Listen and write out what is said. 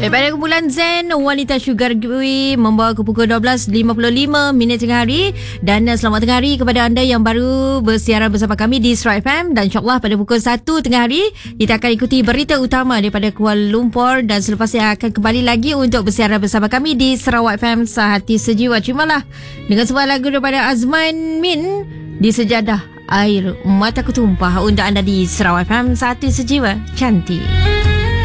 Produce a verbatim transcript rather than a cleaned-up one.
Daripada kumpulan Zen, Wanita Sugar Gue membawa ke pukul dua belas lima puluh lima minit tengah hari. Dan uh, selamat tengah hari kepada anda yang baru bersiaran bersama kami di Surat F M. Dan insyaAllah pada pukul satu tengah hari kita akan ikuti berita utama daripada Kuala Lumpur. Dan selepasnya akan kembali lagi untuk bersiaran bersama kami di Sarawak F M Sehati Sejiwa. Terimalah dengan sebuah lagu daripada Azman Min, Di Sejadah Air Mataku Tumpah, untuk anda di Sarawak F M Sehati Sejiwa. Cantik.